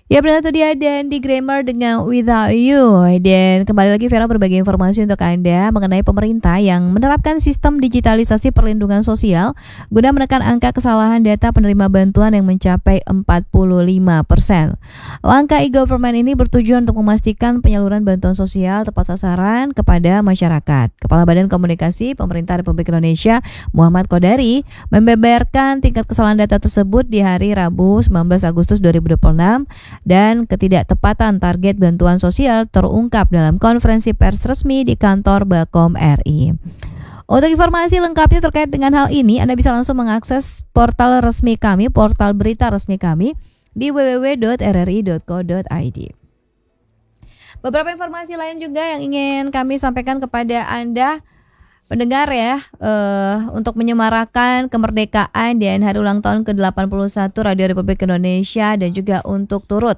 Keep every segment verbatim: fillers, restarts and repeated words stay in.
Ya benar itu dia Dandy Grammar dengan Without You. Dan kembali lagi Vera berbagi informasi untuk Anda mengenai pemerintah yang menerapkan sistem digitalisasi perlindungan sosial guna menekan angka kesalahan data penerima bantuan yang mencapai empat puluh lima persen. Langkah e-government ini bertujuan untuk memastikan penyaluran bantuan sosial tepat sasaran kepada masyarakat. Kepala Badan Komunikasi Pemerintah Republik Indonesia Muhammad Kodari membeberkan tingkat kesalahan data tersebut di hari Rabu sembilan belas Agustus dua ribu dua puluh enam dan ketidaktepatan target bantuan sosial terungkap dalam konferensi pers resmi di kantor Bakom R I. Untuk informasi lengkapnya terkait dengan hal ini, Anda bisa langsung mengakses portal resmi kami, portal berita resmi kami di w w w dot r r i dot co dot i d. Beberapa informasi lain juga yang ingin kami sampaikan kepada Anda pendengar ya, uh, untuk menyemarakan kemerdekaan dan hari ulang tahun ke delapan puluh satu Radio Republik Indonesia dan juga untuk turut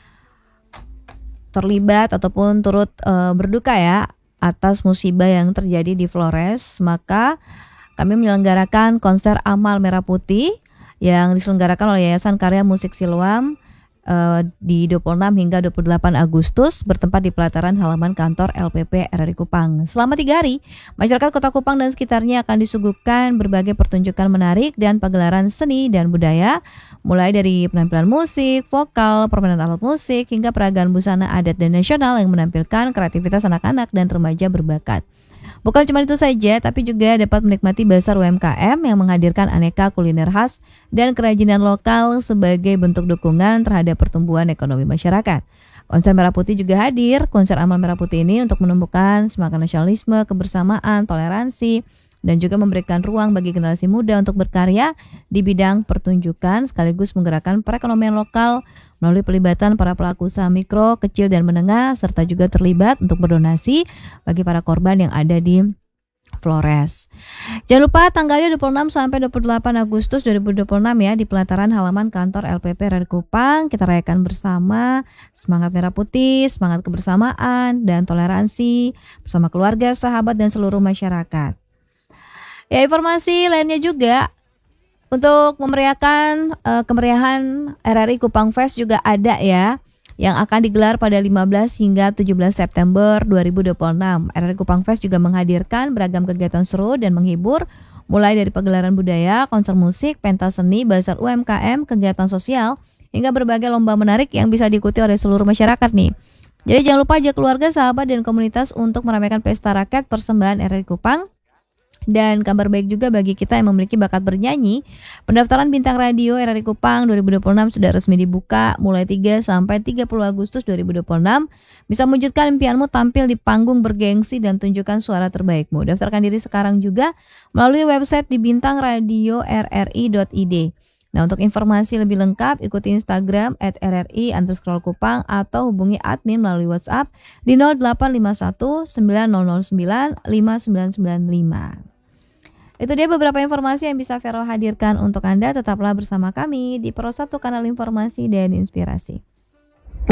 terlibat ataupun turut uh, berduka ya atas musibah yang terjadi di Flores, maka kami menyelenggarakan konser Amal Merah Putih yang diselenggarakan oleh Yayasan Karya Musik Siloam Uh, di dua puluh enam hingga dua puluh delapan Agustus bertempat di pelataran halaman kantor L P P R R I Kupang. Selama tiga hari, masyarakat Kota Kupang dan sekitarnya akan disuguhkan berbagai pertunjukan menarik dan pagelaran seni dan budaya, mulai dari penampilan musik, vokal, permainan alat musik, hingga peragaan busana adat dan nasional yang menampilkan kreativitas anak-anak dan remaja berbakat. Bukan cuma itu saja, tapi juga dapat menikmati bazar U M K M yang menghadirkan aneka kuliner khas dan kerajinan lokal sebagai bentuk dukungan terhadap pertumbuhan ekonomi masyarakat. Konser Merah Putih juga hadir. Konser Amal Merah Putih ini untuk menumbuhkan semangat nasionalisme, kebersamaan, toleransi, dan juga memberikan ruang bagi generasi muda untuk berkarya di bidang pertunjukan sekaligus menggerakkan perekonomian lokal melalui pelibatan para pelaku usaha mikro, kecil, dan menengah, serta juga terlibat untuk berdonasi bagi para korban yang ada di Flores. Jangan lupa tanggalnya dua puluh enam sampai dua puluh delapan Agustus dua ribu dua puluh enam ya, di pelataran halaman kantor L P P R R I Kupang. Kita rayakan bersama semangat merah putih, semangat kebersamaan dan toleransi bersama keluarga, sahabat, dan seluruh masyarakat. Ya, informasi lainnya juga untuk memeriahkan uh, kemeriahan R R I Kupang Fest juga ada ya, yang akan digelar pada lima belas hingga tujuh belas September dua ribu dua puluh enam. R R I Kupang Fest juga menghadirkan beragam kegiatan seru dan menghibur, mulai dari pagelaran budaya, konser musik, pentas seni, bazar U M K M, kegiatan sosial, hingga berbagai lomba menarik yang bisa diikuti oleh seluruh masyarakat nih. Jadi jangan lupa ajak keluarga, sahabat, dan komunitas untuk meramaikan pesta rakyat persembahan R R I Kupang. Dan kabar baik juga bagi kita yang memiliki bakat bernyanyi, pendaftaran bintang radio R R I Kupang dua ribu dua puluh enam sudah resmi dibuka mulai tiga sampai tiga puluh Agustus dua ribu dua puluh enam. Bisa mewujudkan impianmu tampil di panggung bergengsi dan tunjukkan suara terbaikmu. Daftarkan diri sekarang juga melalui website di bintang radio r r i dot i d. Nah, untuk informasi lebih lengkap ikuti Instagram at r r i underscore kupang atau hubungi admin melalui WhatsApp di nol delapan lima satu sembilan nol nol sembilan lima sembilan sembilan lima. Itu dia beberapa informasi yang bisa Vero hadirkan untuk Anda. Tetaplah bersama kami di Pro satu Kanal Informasi dan Inspirasi.